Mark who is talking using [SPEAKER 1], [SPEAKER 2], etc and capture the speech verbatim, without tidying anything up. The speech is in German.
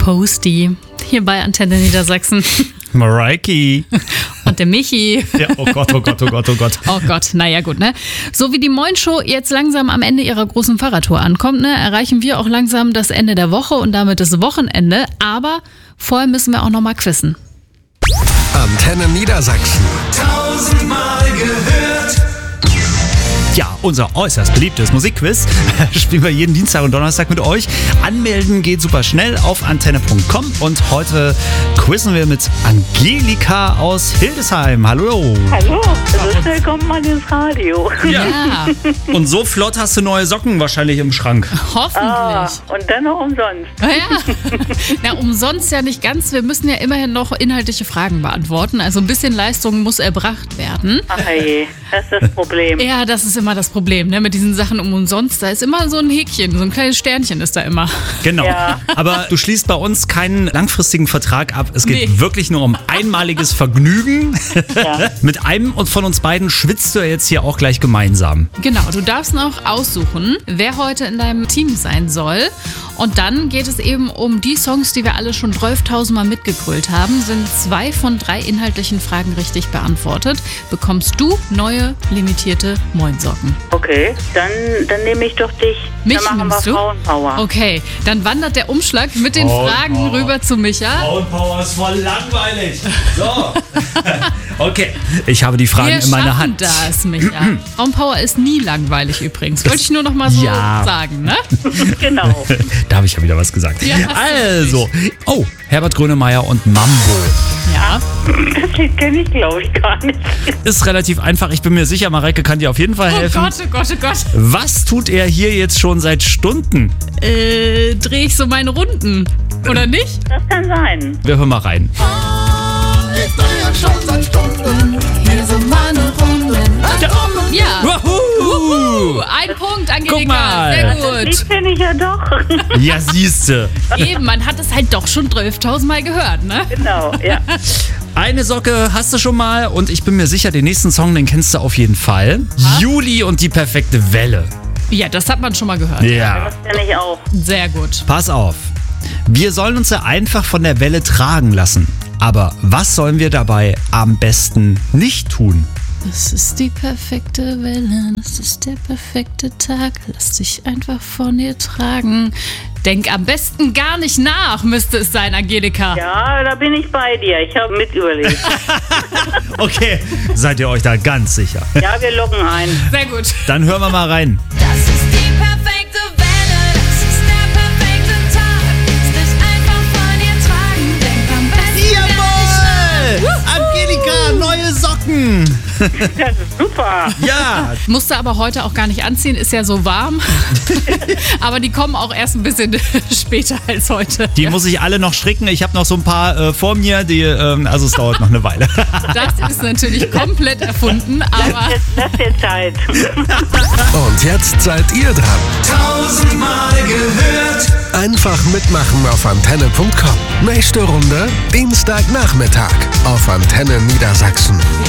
[SPEAKER 1] Posty, hier bei Antenne Niedersachsen.
[SPEAKER 2] Mareike.
[SPEAKER 1] Und der Michi.
[SPEAKER 2] Ja, oh Gott, oh Gott, oh Gott, oh Gott.
[SPEAKER 1] Oh Gott, naja gut, ne? So wie die Moin-Show jetzt langsam am Ende ihrer großen Fahrradtour ankommt, ne, erreichen wir auch langsam das Ende der Woche und damit das Wochenende. Aber vorher müssen wir auch noch mal quizzen.
[SPEAKER 3] Antenne Niedersachsen.
[SPEAKER 4] Tausendmal gehört.
[SPEAKER 2] Ja, unser äußerst beliebtes Musikquiz spielen wir jeden Dienstag und Donnerstag mit euch. Anmelden geht super schnell auf antenne punkt com und heute quizzen wir mit Angelika aus Hildesheim. Hallo.
[SPEAKER 5] Hallo, so schnell kommt man ins Radio.
[SPEAKER 1] Ja,
[SPEAKER 2] Und so flott hast du neue Socken wahrscheinlich im Schrank.
[SPEAKER 1] hoffentlich.
[SPEAKER 5] Ah, und dann noch umsonst.
[SPEAKER 1] Ja. Na, umsonst ja nicht ganz. Wir müssen ja immerhin noch inhaltliche Fragen beantworten. Also ein bisschen Leistung muss erbracht werden.
[SPEAKER 5] Ach je, das ist das Problem.
[SPEAKER 1] Ja, das ist immer das Problem, ne? Mit diesen Sachen um umsonst. Da ist immer so ein Häkchen, so ein kleines Sternchen ist da immer.
[SPEAKER 2] Genau.
[SPEAKER 5] Ja.
[SPEAKER 2] Aber du schließt bei uns keinen langfristigen Vertrag ab. Es geht
[SPEAKER 1] Nee.
[SPEAKER 2] wirklich nur um einmaliges Vergnügen.
[SPEAKER 5] Ja.
[SPEAKER 2] Mit einem und von uns beiden schwitzt du ja jetzt hier auch gleich gemeinsam.
[SPEAKER 1] Genau, du darfst noch aussuchen, wer heute in deinem Team sein soll. Und dann geht es eben um die Songs, die wir alle schon zwölftausend Mal mitgegrölt haben. Sind zwei von drei inhaltlichen Fragen richtig beantwortet, bekommst du neue limitierte Moinsocken.
[SPEAKER 5] Okay, dann, dann nehme ich doch dich.
[SPEAKER 1] Mich
[SPEAKER 5] dann machen wir
[SPEAKER 1] nimmst du?
[SPEAKER 5] Frauenpower.
[SPEAKER 1] Okay, dann wandert der Umschlag mit den
[SPEAKER 2] Oh,
[SPEAKER 1] Fragen
[SPEAKER 2] oh.
[SPEAKER 1] rüber zu Micha.
[SPEAKER 2] Frauenpower ist voll langweilig. So. Okay, ich habe die Fragen
[SPEAKER 1] Wir
[SPEAKER 2] in meiner
[SPEAKER 1] schaffen
[SPEAKER 2] Hand.
[SPEAKER 1] das, Micha. Frauenpower ist nie langweilig übrigens. Wollte ich nur noch mal so
[SPEAKER 2] Ja.
[SPEAKER 1] sagen, ne?
[SPEAKER 5] Genau.
[SPEAKER 2] Da habe ich ja wieder was gesagt.
[SPEAKER 1] Ja, hast du
[SPEAKER 2] Also, oh, Herbert Grönemeyer und Mambo.
[SPEAKER 1] Ja.
[SPEAKER 5] Das Lied kenne ich, glaube ich, gar nicht.
[SPEAKER 2] Ist relativ einfach. Ich bin mir sicher, Mareike kann dir auf jeden Fall
[SPEAKER 1] Oh
[SPEAKER 2] helfen.
[SPEAKER 1] Gott, oh Gott, oh Gott.
[SPEAKER 2] Was tut er hier jetzt schon seit Stunden?
[SPEAKER 1] Äh, drehe ich so meine Runden. Oder nicht?
[SPEAKER 5] Das kann sein.
[SPEAKER 2] Wir hören mal rein.
[SPEAKER 6] Ich drehe schon seit Stunden, hier sind meine Runden.
[SPEAKER 1] Ja.
[SPEAKER 2] Wahoo!
[SPEAKER 1] Ein Punkt, Angelika.
[SPEAKER 2] Guck mal.
[SPEAKER 1] Sehr
[SPEAKER 5] Das
[SPEAKER 1] gut.
[SPEAKER 5] Lied kenne ich ja doch.
[SPEAKER 2] Ja, siehste.
[SPEAKER 1] Eben, man hat es halt doch schon zwölftausend Mal gehört, ne?
[SPEAKER 5] Genau, ja.
[SPEAKER 2] Eine Socke hast du schon mal und ich bin mir sicher, den nächsten Song, den kennst du auf jeden Fall. Juli und die perfekte Welle.
[SPEAKER 1] Ja, das hat man schon mal gehört.
[SPEAKER 2] Ja.
[SPEAKER 5] Das kenne ich auch.
[SPEAKER 1] Sehr gut.
[SPEAKER 2] Pass auf. Wir sollen uns ja einfach von der Welle tragen lassen. Aber was sollen wir dabei am besten nicht tun?
[SPEAKER 1] Das ist die perfekte Welle, das ist der perfekte Tag. Lass dich einfach von ihr tragen. Denk am besten gar nicht nach, müsste es sein, Angelika.
[SPEAKER 5] Ja, da bin ich bei dir. Ich habe mit überlegt.
[SPEAKER 2] Okay, seid ihr euch da ganz sicher?
[SPEAKER 5] Ja, wir loggen ein.
[SPEAKER 1] Sehr gut.
[SPEAKER 2] Dann hören wir mal rein.
[SPEAKER 6] Das ist die perfekte Welle, das ist der perfekte Tag. Lass dich einfach von ihr tragen, denk am besten gar nicht nach.
[SPEAKER 2] Angelika, neue Socken!
[SPEAKER 5] Das ist super.
[SPEAKER 2] Ja!
[SPEAKER 1] Musste aber heute auch gar nicht anziehen, ist ja so warm. Aber die kommen auch erst ein bisschen später als heute.
[SPEAKER 2] Die muss ich alle noch stricken. Ich habe noch so ein paar äh, vor mir, die, ähm, also es dauert noch eine Weile.
[SPEAKER 1] Das ist natürlich komplett erfunden, aber
[SPEAKER 5] Jetzt, lass dir Zeit.
[SPEAKER 3] Und jetzt seid ihr dran.
[SPEAKER 4] Tausendmal gehört.
[SPEAKER 3] Einfach mitmachen auf antenne punkt com. Nächste Runde Dienstagnachmittag auf Antenne Niedersachsen.